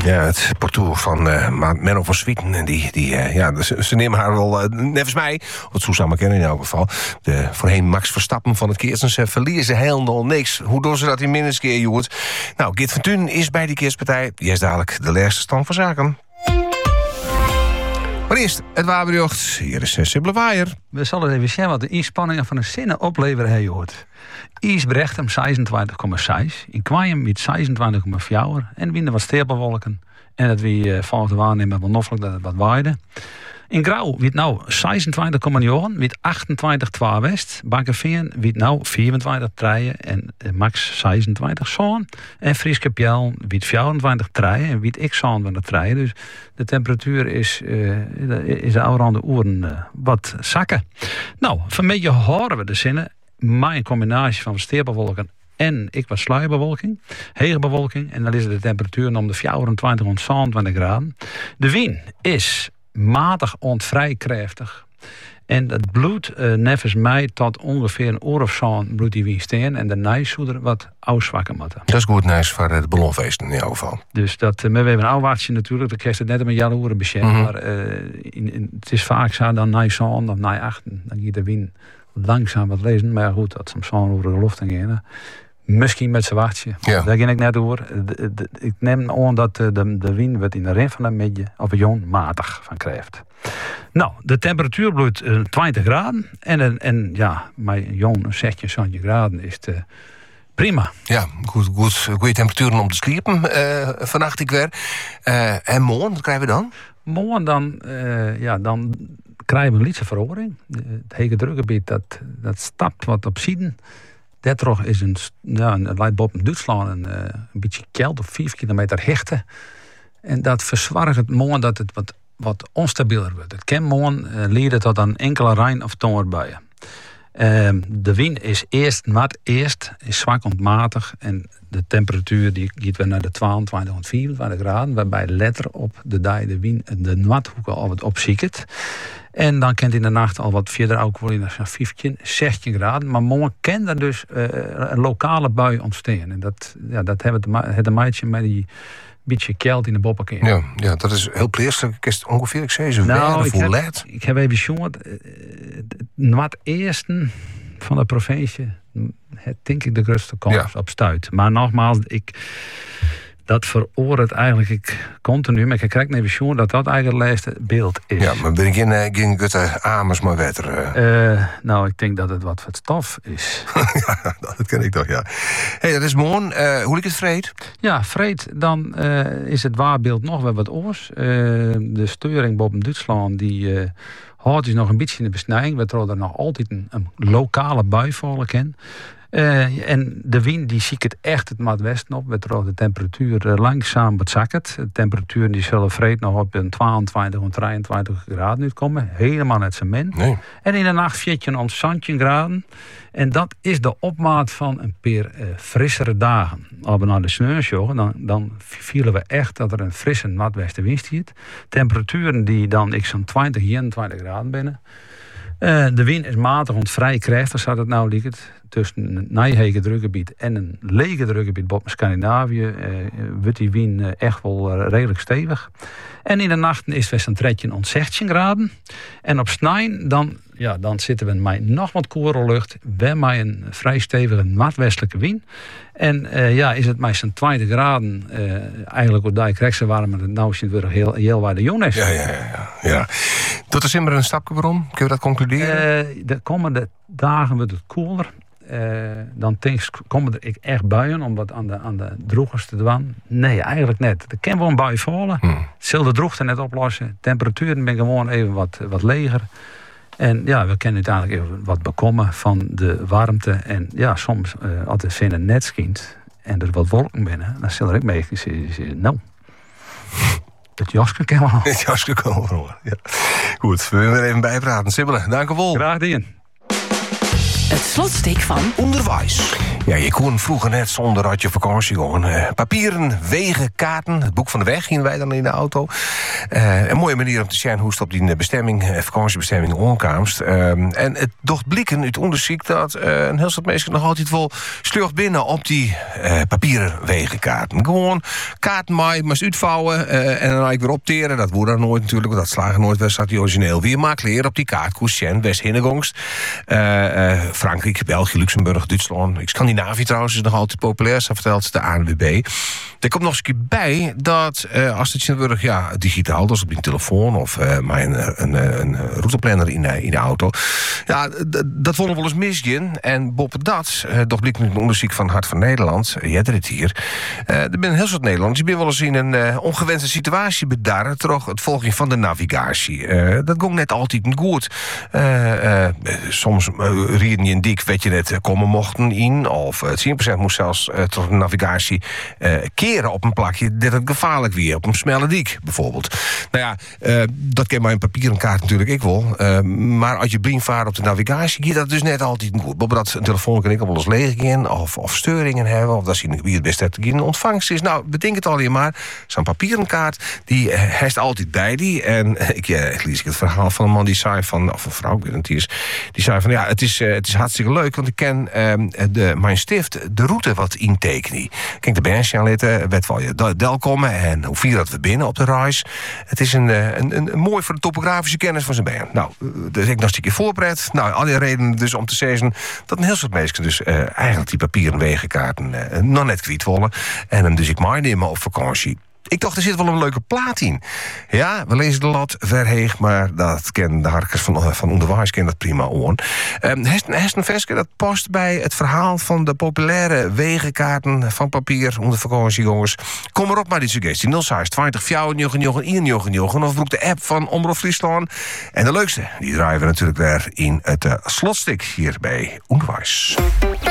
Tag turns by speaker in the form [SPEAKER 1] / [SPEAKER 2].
[SPEAKER 1] Ja, het portoer van Menno van Swieten. En ze nemen haar wel, nevens mij, wat Susanne kennen in elk geval. De voorheen Max Verstappen van het Keersens verliezen ze helemaal niks. Hoe doen ze dat in minstens keer, Joert? Nou, Geert van Thun is bij die keerspartij. Die is dadelijk de laatste stand van zaken. Maar eerst het wapenjocht. Hier is Sibylle Waaier.
[SPEAKER 2] We zullen even zien wat de inspanningen van de zinnen opleveren heeft gehoord. Ijsbrechem 26,6. In Kwaaijem wiet 26,4. En winnen wat stapelwolken. En dat wie volgens de waarnemer wel noffelijk dat het wat waaide. In Grauw wiet nou 26,9. Wiet 28,2 west. Bankeveen wiet nou 24 treien. En max 26 zo'n. En Frieske Pjel wiet 24 treien. En wiet ik zo'n van de treien. Dus de temperatuur is de oude oeren wat zakken. Nou, van een beetje horen we de zinnen. Maar een combinatie van stapelwolken en wat sluierbewolking, hege bewolking. En dan is de temperatuur om de 24 tot 27 graden. De wind is matig vrij krachtig. En het bloed nevens mij tot ongeveer een uur of zo bloed die wind steen. En de nijssoeder wat afzwakken moeten.
[SPEAKER 1] Dat is goed nieuws voor het ballonfeesten in jouw geval.
[SPEAKER 2] Dus dat, we hebben een ouwaartje natuurlijk. Dan krijg je het net met jaren horen beschermd. Maar het is vaak zo dan na zo'n of na achten. Dan gaat de wind langzaam wat lezen, maar goed, dat soms zo'n over de lucht gaan. Misschien met z'n wachtje. Ja. Daar ging ik net door. Ik neem aan dat de wind wordt in de rin van een midje of een jong matig van krijgt. Nou, de temperatuur bloeit 20 graden. En ja, mijn jong 16, 17 graden is het prima. Ja,
[SPEAKER 1] goede temperaturen om te sliepen. Vannacht ik weer. En morgen, wat krijgen we dan?
[SPEAKER 2] Morgen dan krijgen we een lietse verhoring. Het hege drukgebied dat stapt wat op zijden. Dat is het lijkt boven Duitsland een beetje koud op 5 kilometer hechte. En dat verzwargt het morgen dat het wat onstabieler wordt. Het kan morgen leiden tot een enkele rein- of tongerbuien. De wind is is zwak ontmatig. En de temperatuur die gaat weer naar de 22 tot 24 graden. Waarbij letter op de dag de wind de noordhoeken al wat opziekert. En dan kan het in de nacht al wat verder ook worden naar 15, 16 graden. Maar morgen kan er dus een lokale bui ontstaan. En dat hebben het een meidje met die beetje keld in de boppenkeer.
[SPEAKER 1] Ja, dat is heel pleerselijk. Ik is ongeveer, ik zei zo
[SPEAKER 2] ik heb even jongen. Het noordeerste van de provincie, het denk ik de grootste kans op stuit. Maar nogmaals, dat veroordeelt eigenlijk continu, maar ik krijg even jongen dat eigenlijk het laatste beeld is. Ja,
[SPEAKER 1] maar ben ik geen gutte amers maar wetter?
[SPEAKER 2] Nou, ik denk dat het wat stof is.
[SPEAKER 1] Ja, dat ken ik toch, ja. Dat is morgen. Hoe ligt het vreed?
[SPEAKER 2] Ja, vreed, dan is het waarbeeld nog wel wat oors. De sturing boven Duitsland, die houdt dus nog een beetje in de besnijing. We er nog altijd een lokale bui vallen kan. En de wind die ziet het echt het noordwesten op. Waardoor de temperatuur langzaam wat zakt. De temperatuur die zullen vreed nog op een 22 tot 23 graden uitkomen. Helemaal net zo min. Nee. En in de nacht 14 tot 17 graden. En dat is de opmaat van een paar frissere dagen. Als we naar de sneeuw dan vielen we echt dat er een frisse noordwestenwind stiert. Temperaturen die dan zo'n 20, 21 graden binnen. De wind is matig en vrij krachtig, zou het nou liggen. Tussen een nijhege drukgebied en een lege drukgebied boven Scandinavië wordt die wind echt wel redelijk stevig. En in de nachten is het een tretje om 16 graden. En op snijn dan zitten we met nog wat koele lucht. We met een vrij stevige noordwestelijke wind. En is het met zo'n 20 graden eigenlijk wat die krijgt ze warm, maar nou is het weer heel waar de jong is.
[SPEAKER 1] Ja. Doet er simmer een stapje waarom? Kun je dat concluderen?
[SPEAKER 2] De komende dagen wordt het koeler. Dan komen er echt buien om wat aan de droegers te doen. Nee, eigenlijk net. Er kan wel een bui vallen. Zal de droogte net oplossen. Temperaturen ben gewoon even wat leger. En we kunnen uiteindelijk even wat bekomen van de warmte. En soms als de zin net schijnt en er wat wolken binnen, dan zal er ook mee zeggen, nou, het jasje kan wel.
[SPEAKER 1] Het jasje kan wel. Ja. Goed, we willen er even bijpraten. Sibylle, dank u wel.
[SPEAKER 2] Graag gedaan.
[SPEAKER 3] Het slotstuk van
[SPEAKER 1] onderwijs. Ja, je kon vroeger net zonder dat je vakantie gewoon. Papieren, wegen, kaarten, het boek van de weg gingen wij dan in de auto. Een mooie manier om te zien hoe het op die bestemming, vakantiebestemming onkaamst. En het docht blikken uit onderzoek dat een heel soort mensen nog altijd wel slecht binnen op die papieren wegenkaarten. Gewoon kaarten maar uitvouwen en dan ik weer opteren. Dat wordt dan nooit natuurlijk, want dat slagen nooit weer staat die origineel. Weer maar leren op die kaart. Koesjen, West-Hinnegongst, Frankrijk, België, Luxemburg, Duitsland. Scandinavië trouwens is nog altijd populair, zo vertelt de ANWB. Er komt nog eens een keer bij dat als het digitaal, dus op die telefoon of een routeplanner in de auto. Ja, dat vonden we wel eens misgen. En boven dat, toch blijkt nu een onderzoek van Hart van Nederland, het hier. Er zijn heel soort Nederlanders die ben wel eens in een ongewenste situatie bedarren, toch het volging van de navigatie. Dat ging net altijd goed. Soms rieden je een dik, weet je net, komen mochten in, of 10% moest zelfs tot de navigatie keren op een plakje dat het gevaarlijk weer, op een smelle dik bijvoorbeeld. Nou ja, dat ken maar een papieren kaart natuurlijk ik wel. Maar als je blind vaart op de navigatie, gaat dat dus net altijd goed. Bijvoorbeeld een telefoon kan ik al wel eens leeg gaan, of steuringen hebben, of dat zien wie het beste in ontvangst is. Nou, bedenk het al je maar. Zo'n papieren kaart, die heeft altijd bij die. En ik lees het verhaal van een man die zei van, of een vrouw, ik weet het niet, die zei van ja, het is hartstikke leuk, want ik ken mijn stift de route wat intekenen. Kijk, de bandje aanletten, werd wel je del komen en hoe vier dat we binnen op de reis. Het is een mooi voor de topografische kennis van zijn band. Nou, dus ik nog een stukje voorbereid. Nou, al die redenen dus om te zeggen dat een heel soort mensen dus eigenlijk die papieren wegenkaarten nog net kwijt willen. En hem dus ik maar nemen op vakantie. Ik dacht, er zit wel een leuke plaat in. Ja, we lezen de lat verheeg, maar dat kennen de harkers van onderwijs kennen dat prima aan. Hesten Veske, dat past bij het verhaal van de populaire wegenkaarten van papier onder vakantie, jongens. Kom maar op maar die suggestie. 0620 499 of broek de app van Omroep Friesland. En de leukste, die draaien we natuurlijk weer in het slotstuk hier bij Onderwijs.